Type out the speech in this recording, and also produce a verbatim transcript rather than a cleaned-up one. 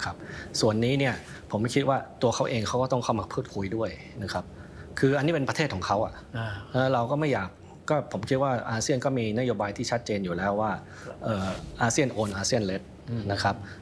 นะครับส่วนนี้เนี่ยผมไม่คิดว่าตัวเขาเองเขาก็ต้องเข้ามาพูดคุยด้วยนะครับคืออันนี้เป็นประเทศของเขาอ่ะเราก็ไม่อยากก็ผมคิดว่าอาเซียนก็มีนโยบายที่ชัดเจนอยู่แล้วว่าอาเซียนโอนอาเซียนเลดนะครับ